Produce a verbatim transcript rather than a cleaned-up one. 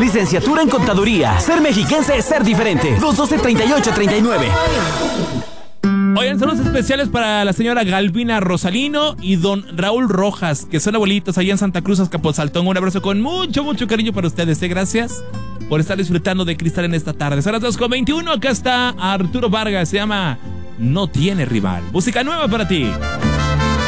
Licenciatura en Contaduría. Ser mexiquense es ser diferente. dos doce, treinta y ocho, treinta y nueve. Oigan, saludos especiales para la señora Galvina Rosalino y don Raúl Rojas, que son abuelitos allá en Santa Cruz, Azcapotzaltón. Un abrazo con mucho, mucho cariño para ustedes, ¿eh? Gracias por estar disfrutando de Cristal en esta tarde. Son las dos con veintiuno, acá está Arturo Vargas, se llama No Tiene Rival. Música nueva para ti.